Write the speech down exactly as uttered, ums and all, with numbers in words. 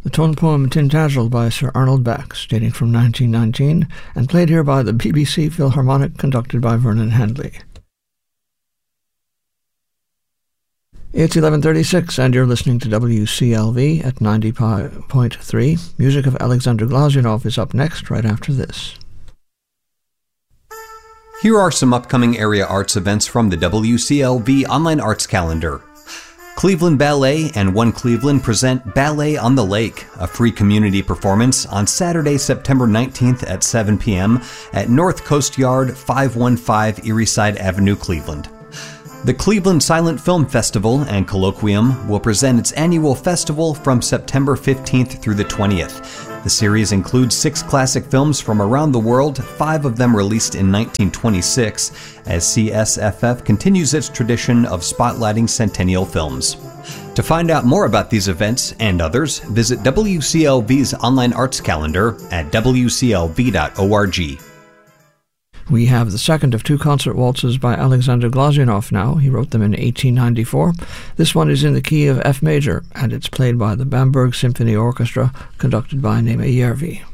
The tone poem Tintagel by Sir Arnold Bax, dating from nineteen nineteen, and played here by the B B C Philharmonic, conducted by Vernon Handley. It's eleven thirty-six, and you're listening to W C L V at ninety point three. Music of Alexander Glazunov is up next, right after this. Here are some upcoming area arts events from the W C L V Online Arts Calendar. Cleveland Ballet and One Cleveland present Ballet on the Lake, a free community performance on Saturday, September nineteenth at seven p.m. at North Coast Yard, five fifteen Erieside Avenue, Cleveland. The Cleveland Silent Film Festival and Colloquium will present its annual festival from September fifteenth through the twentieth. The series includes six classic films from around the world, five of them released in nineteen twenty-six, as C S F F continues its tradition of spotlighting centennial films. To find out more about these events and others, visit W C L V's online arts calendar at w c l v dot org. We have the second of two concert waltzes by Alexander Glazunov now. He wrote them in eighteen ninety-four. This one is in the key of F major, and it's played by the Bamberg Symphony Orchestra, conducted by Neme Järvi.